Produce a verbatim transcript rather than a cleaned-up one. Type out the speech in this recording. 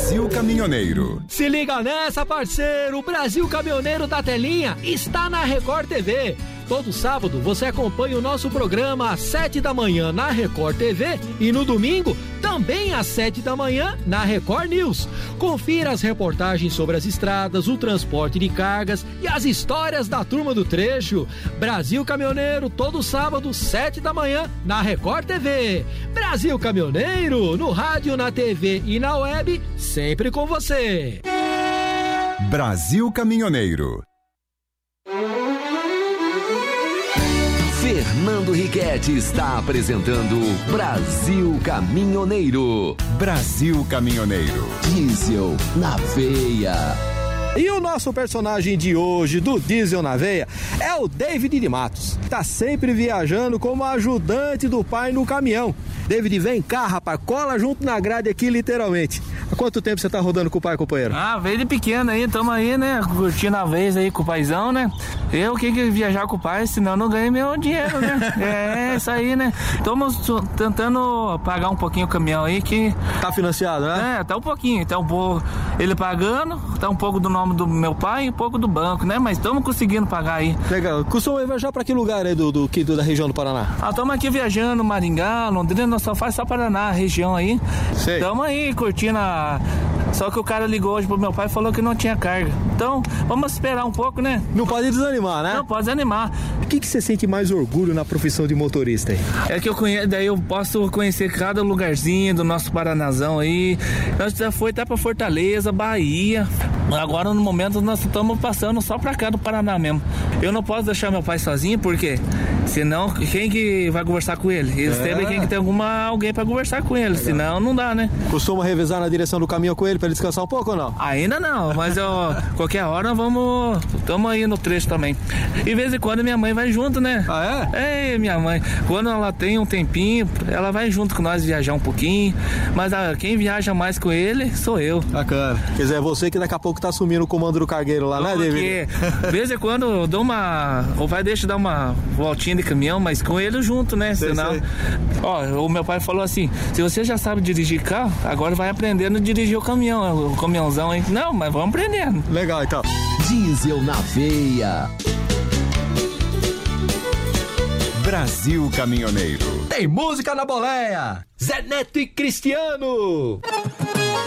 Brasil Caminhoneiro. Se liga nessa, parceiro! O Brasil Caminhoneiro da Telinha está na Record T V. Todo sábado você acompanha o nosso programa às sete da manhã na Record T V e no domingo também às sete da manhã na Record News. Confira as reportagens sobre as estradas, o transporte de cargas e as histórias da turma do trecho. Brasil Caminhoneiro, todo sábado, sete da manhã na Record T V. Brasil Caminhoneiro, no rádio, na T V e na web, sempre com você. Brasil Caminhoneiro. Fernando Riquetti está apresentando Brasil Caminhoneiro. Brasil Caminhoneiro. Diesel na veia. E o nosso personagem de hoje, do Diesel na Veia, é o David de Matos. Tá sempre viajando como ajudante do pai no caminhão. David, vem cá, rapaz, cola junto na grade aqui, literalmente. Há quanto tempo você tá rodando com o pai, companheiro? Ah, veio de pequeno aí, tamo aí, né, curtindo a vez aí com o paizão, né. Eu que que viajar com o pai, senão não ganho meu dinheiro, né. É, isso aí, né. Estamos tentando pagar um pouquinho o caminhão aí que... Tá financiado, né? É, tá um pouquinho, tá um pouco ele pagando, tá um pouco do nome do meu pai e um pouco do banco, né, mas estamos conseguindo pagar aí. Legal. Costuma viajar pra que lugar aí do, do, do, da região do Paraná? Ah, estamos aqui viajando, Maringá, Londrina, nós só faz só Paraná, região aí. Sei. Estamos aí curtindo a... Só que o cara ligou hoje pro meu pai e falou que não tinha carga. Então, vamos esperar um pouco, né? Não pode desanimar, né? Não pode desanimar. O que que você sente mais orgulho na profissão de motorista aí? É que eu conheço, daí eu posso conhecer cada lugarzinho do nosso Paranazão aí. Nós já foi até pra Fortaleza, Bahia. Agora, no momento, nós estamos passando só pra cá do Paraná mesmo. Eu não posso deixar meu pai sozinho, porque senão, quem que vai conversar com ele? Eles É. têm que ter alguma, alguém pra conversar com ele, Legal. Senão não dá, né? Costuma revezar na direção do caminhão com ele pra ele descansar um pouco ou não? Ainda não, mas eu, qualquer hora vamos, estamos aí no trecho também. E de vez em quando minha mãe vai junto, né? Ah, é? É, minha mãe, quando ela tem um tempinho, ela vai junto com nós viajar um pouquinho, mas ah, quem viaja mais com ele sou eu. Bacana. Quer dizer, é você que daqui a pouco tá assumindo o comando do cargueiro lá, né, David? Porque de vez em quando eu dou uma, o pai deixa dar uma voltinha de caminhão, mas com ele junto, né? Sei, Senão, sei. ó, o meu pai falou assim, se você já sabe dirigir carro, agora vai aprendendo a dirigir o caminhão, o caminhãozão aí. Não, mas vamos aprendendo. Legal, então. Diesel na veia. Brasil Caminhoneiro. Tem música na boleia. Zé Neto e Cristiano.